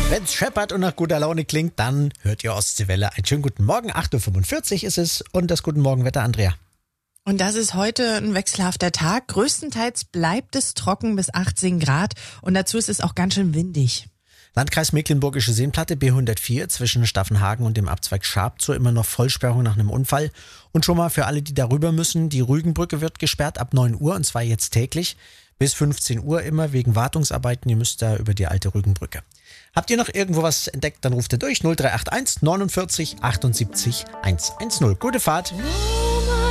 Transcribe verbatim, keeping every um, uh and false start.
Wenn's scheppert und nach guter Laune klingt, dann hört ihr Ostseewelle. Einen schönen guten Morgen, acht Uhr fünfundvierzig ist es und das Guten Morgen Wetter, Andrea. Und das ist heute ein wechselhafter Tag. Größtenteils bleibt es trocken bis achtzehn Grad und dazu ist es auch ganz schön windig. Landkreis Mecklenburgische Seenplatte B hundertvier zwischen Staffenhagen und dem Abzweig Scharpzow immer noch Vollsperrung nach einem Unfall. Und schon mal für alle, die darüber müssen, die Rügenbrücke wird gesperrt ab neun Uhr und zwar jetzt täglich bis fünfzehn Uhr immer wegen Wartungsarbeiten. Ihr müsst da über die alte Rügenbrücke. Habt ihr noch irgendwo was entdeckt, dann ruft ihr durch null drei acht eins neunundvierzig achtundsiebzig hundertzehn. Gute Fahrt!